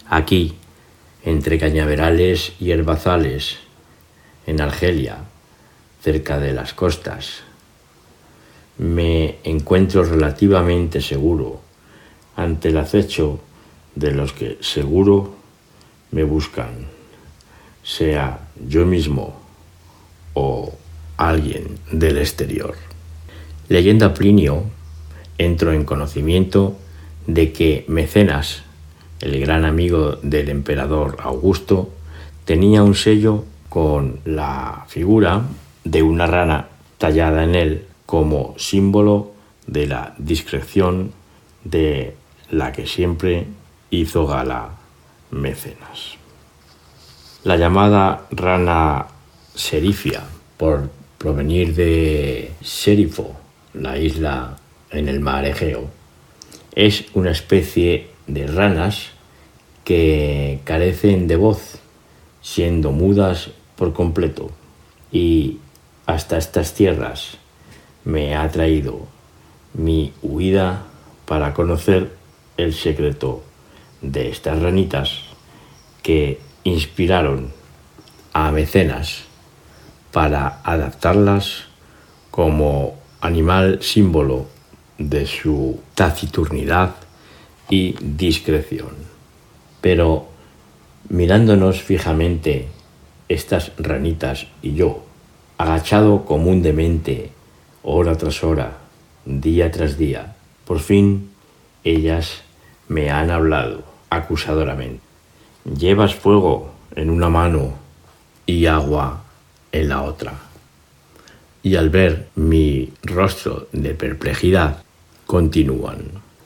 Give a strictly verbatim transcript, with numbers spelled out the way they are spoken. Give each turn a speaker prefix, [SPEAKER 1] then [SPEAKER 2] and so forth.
[SPEAKER 1] Aquí, entre cañaverales y herbazales, en Argelia, cerca de las costas, me encuentro relativamente seguro ante el acecho de los que seguro me buscan, sea yo mismo o alguien del exterior. Leyendo a Plinio, entro en conocimiento de que Mecenas, el gran amigo del emperador Augusto, tenía un sello con la figura de una rana tallada en él como símbolo de la discreción de la que siempre hizo gala Mecenas. La llamada rana serifia, por provenir de Serifo, la isla en el mar Egeo, es una especie de ranas que carecen de voz, siendo mudas por completo, y hasta estas tierras me ha traído mi huida para conocer el secreto de estas ranitas que inspiraron a Mecenas para adaptarlas como animal símbolo de su taciturnidad y discreción. Pero mirándonos fijamente estas ranitas y yo, agachado como un demente, hora tras hora, día tras día, por fin ellas me han hablado acusadoramente. Llevas fuego en una mano y agua en la otra. Y al ver mi rostro de perplejidad, continúan.